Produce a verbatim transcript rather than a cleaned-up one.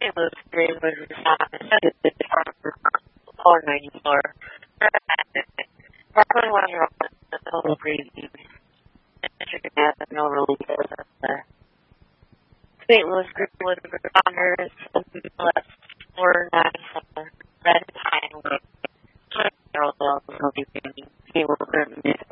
Saint Louis Green was responded for four ninety-four. For twenty-one year old, the total preview. Michigan has no releases there. Saint Louis Green was responders,